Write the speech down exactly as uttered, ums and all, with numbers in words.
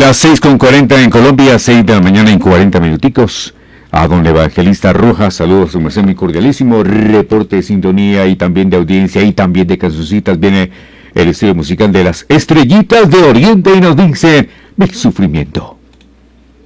Las seis con cuarenta en Colombia, seis de la mañana en cuarenta minuticos. A don Evangelista Rojas, saludos, su merced, muy cordialísimo. Reporte de sintonía y también de audiencia y también de cancioncitas. Viene el estilo musical de las Estrellitas de Oriente y nos dice: mi sufrimiento.